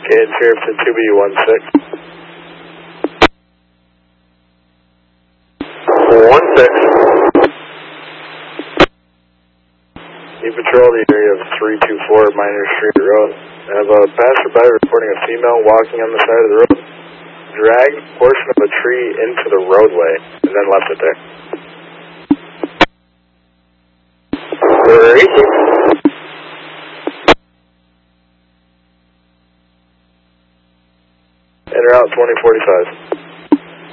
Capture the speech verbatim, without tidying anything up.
Cadence here to two B one six. one six. You patrol the area of three two four Minor Street Road. I have a passerby reporting a female walking on the side of the road, dragged a portion of a tree into the roadway, and then left it there. Great. En route twenty forty-five.